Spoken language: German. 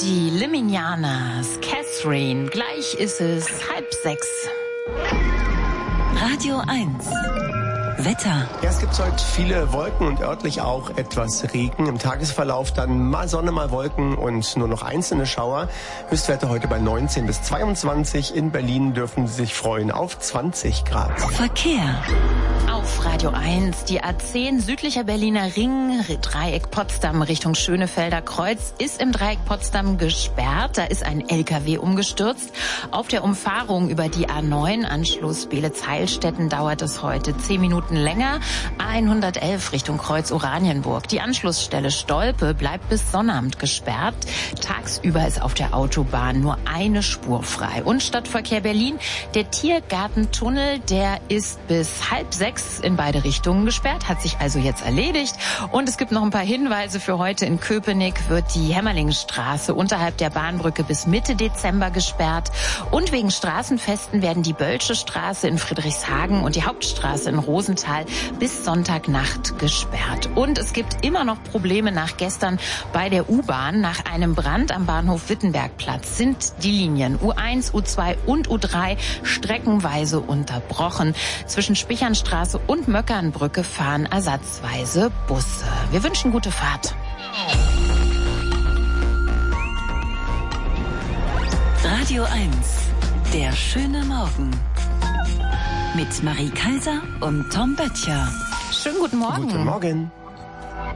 Die Liminianas, Catherine, gleich ist es 5:30. Radio 1. Wetter. Ja, es gibt heute viele Wolken und örtlich auch etwas Regen. Im Tagesverlauf dann mal Sonne, mal Wolken und nur noch einzelne Schauer. Höchstwerte heute bei 19 bis 22. In Berlin dürfen Sie sich freuen auf 20 Grad. Verkehr. Auf Radio 1, die A10 südlicher Berliner Ring, Dreieck Potsdam Richtung Schönefelder Kreuz, ist im Dreieck Potsdam gesperrt. Da ist ein LKW umgestürzt. Auf der Umfahrung über die A9, Anschluss Beelitz-Heilstätten, dauert es heute 10 Minuten länger. A111 Richtung Kreuz Oranienburg. Die Anschlussstelle Stolpe bleibt bis Sonnabend gesperrt. Tagsüber ist auf der Autobahn nur eine Spur frei. Und Stadtverkehr Berlin, der Tiergartentunnel, der ist bis 5:30 in beide Richtungen gesperrt, hat sich also jetzt erledigt. Und es gibt noch ein paar Hinweise für heute. In Köpenick wird die Hämmerlingstraße unterhalb der Bahnbrücke bis Mitte Dezember gesperrt. Und wegen Straßenfesten werden die Bölsche Straße in Friedrichshagen und die Hauptstraße in Rosenthal bis Sonntagnacht gesperrt. Und es gibt immer noch Probleme nach gestern bei der U-Bahn. Nach einem Brand am Bahnhof Wittenbergplatz sind die Linien U1, U2 und U3 streckenweise unterbrochen. Zwischen Spichernstraße und Möckernbrücke fahren ersatzweise Busse. Wir wünschen gute Fahrt. Radio 1. Der schöne Morgen. Mit Marie Kaiser und Tom Böttcher. Schönen guten Morgen. Guten Morgen.